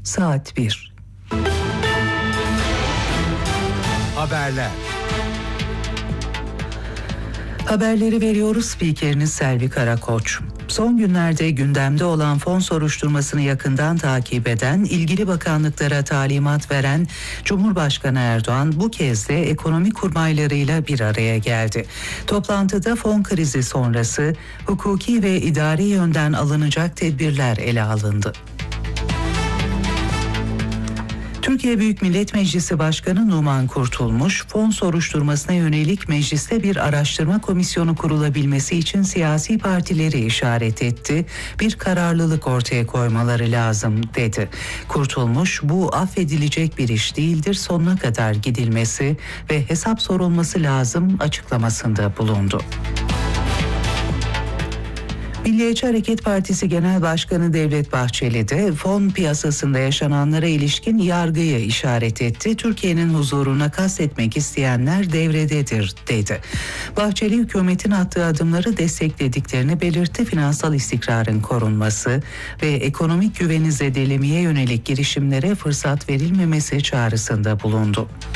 saat 1. Haberler. Haberleri veriyoruz. Spikeriniz Selvi Karakoç. Son günlerde gündemde olan fon soruşturmasını yakından takip eden, ilgili bakanlıklara talimat veren Cumhurbaşkanı Erdoğan bu kez de ekonomi kurmaylarıyla bir araya geldi. Toplantıda fon krizi sonrası hukuki ve idari yönden alınacak tedbirler ele alındı. Türkiye Büyük Millet Meclisi Başkanı Numan Kurtulmuş, fon soruşturmasına yönelik mecliste bir araştırma komisyonu kurulabilmesi için siyasi partileri işaret etti. Bir kararlılık ortaya koymaları lazım dedi. Kurtulmuş, bu affedilecek bir iş değildir, sonuna kadar gidilmesi ve hesap sorulması lazım açıklamasında bulundu. Milliyetçi Hareket Partisi Genel Başkanı Devlet Bahçeli de fon piyasasında yaşananlara ilişkin yargıyı işaret etti. Türkiye'nin huzuruna kastetmek isteyenler devrededir dedi. Bahçeli hükümetin attığı adımları desteklediklerini belirtti. Finansal istikrarın korunması ve ekonomik güveni zedelemeye yönelik girişimlere fırsat verilmemesi çağrısında bulundu.